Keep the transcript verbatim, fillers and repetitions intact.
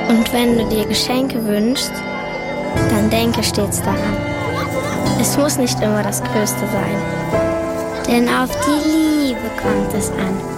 Und wenn du dir Geschenke wünschst, dann denke stets daran. Es muss nicht immer das Größte sein, denn auf die Liebe kommt es an.